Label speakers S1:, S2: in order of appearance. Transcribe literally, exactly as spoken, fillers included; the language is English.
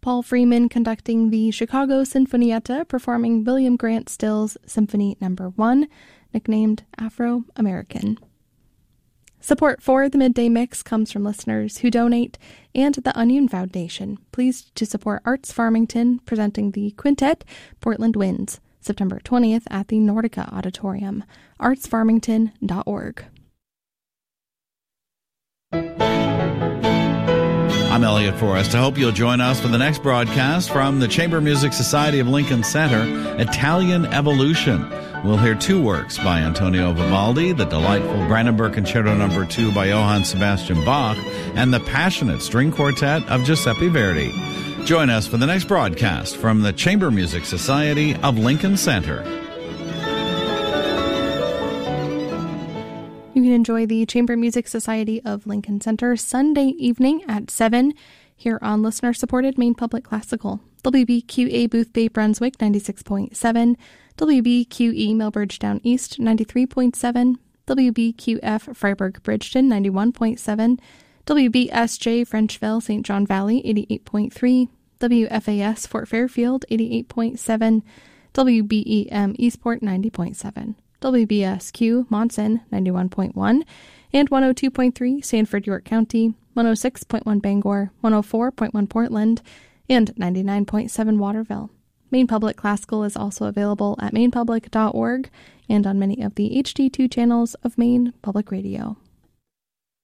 S1: Paul Freeman conducting the Chicago Sinfonietta, performing William Grant Still's Symphony Number One, nicknamed Afro-American. Support for the Midday Mix comes from listeners who donate and the Onion Foundation. Pleased to support Arts Farmington, presenting the Quintet Portland Winds, September twentieth at the Nordica Auditorium. arts farmington dot org.
S2: I'm Elliot Forrest. I hope you'll join us for the next broadcast from the Chamber Music Society of Lincoln Center, Italian Evolution. We'll hear two works by Antonio Vivaldi, the delightful Brandenburg Concerto Number Two by Johann Sebastian Bach, and the passionate string quartet of Giuseppe Verdi. Join us for the next broadcast from the Chamber Music Society of Lincoln Center.
S1: You can enjoy the Chamber Music Society of Lincoln Center Sunday evening at seven here on listener-supported Maine Public Classical. W B Q A Boothbay Brunswick ninety-six point seven, W B Q E Millbridgetown East ninety-three point seven, W B Q F Freiburg Bridgeton ninety-one point seven, W B S J Frenchville Saint John Valley eighty-eight point three, W F A S Fort Fairfield eighty-eight point seven, W B E M Eastport ninety point seven. W B S Q Monson ninety-one point one, and one oh two point three Sanford, York County, one oh six point one Bangor, one oh four point one Portland, and ninety-nine point seven Waterville. Maine Public Classical is also available at maine public dot org and on many of the H D two channels of Maine Public Radio.